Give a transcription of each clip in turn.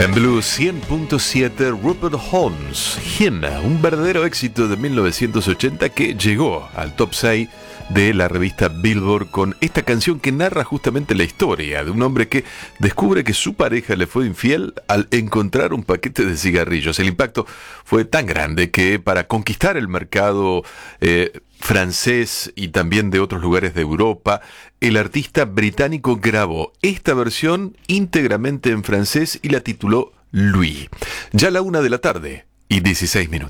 En Blue 100.7, Rupert Holmes, Him, un verdadero éxito de 1980 que llegó al top 6 de la revista Billboard con esta canción que narra justamente la historia de un hombre que descubre que su pareja le fue infiel al encontrar un paquete de cigarrillos. El impacto fue tan grande que para conquistar el mercado francés y también de otros lugares de Europa, el artista británico grabó esta versión íntegramente en francés y la tituló Louis. Ya a la 1:16 p.m.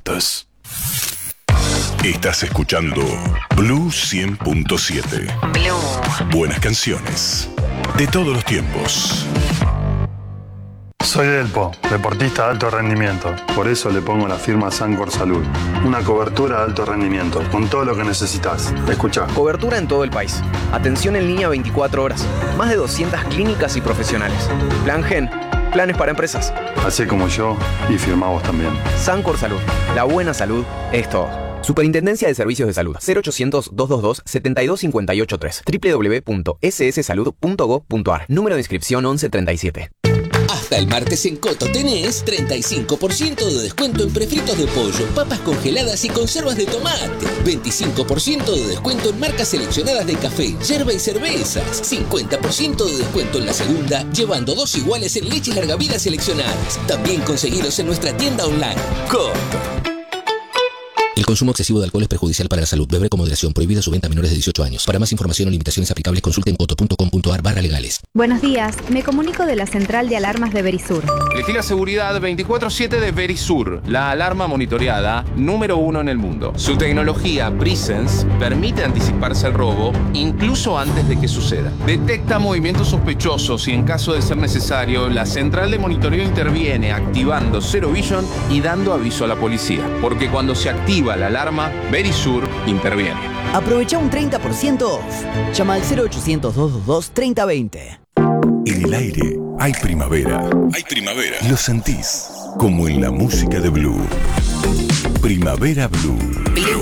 Estás escuchando Blue 100.7. Blue. Buenas canciones de todos los tiempos. Soy Delpo, deportista de alto rendimiento. Por eso le pongo la firma Sancor Salud. Una cobertura de alto rendimiento, con todo lo que necesitas. Escucha. Cobertura en todo el país. Atención en línea 24 horas. Más de 200 clínicas y profesionales. Plan Gen. Planes para empresas. Así como yo, y firmamos también. Sancor Salud. La buena salud es todo. Superintendencia de Servicios de Salud. 0800-222-72583. www.sssalud.gov.ar. Número de inscripción 1137. Hasta el martes en Coto tenés 35% de descuento en prefritos de pollo, papas congeladas y conservas de tomate. 25% de descuento en marcas seleccionadas de café, yerba y cervezas. 50% de descuento en la segunda, llevando 2 iguales en leche larga vida seleccionadas. También conseguidos en nuestra tienda online. Coto. El consumo excesivo de alcohol es perjudicial para la salud. Beber con moderación. Prohibida su venta a menores de 18 años. Para más información o limitaciones aplicables, consulte en coto.com.ar/legales. Buenos días. Me comunico de la central de alarmas de Verisur. Elegí la seguridad 24/7 de Verisur, la alarma monitoreada número 1 en el mundo. Su tecnología Presence permite anticiparse al robo incluso antes de que suceda. Detecta movimientos sospechosos y en caso de ser necesario, la central de monitoreo interviene activando Zero Vision y dando aviso a la policía. Porque cuando se activa la alarma, Verisur interviene. Aprovecha un 30% off. Llama al 0800-222-3020. En el aire hay primavera. Hay primavera. Lo sentís como en la música de Blue. Primavera Blue.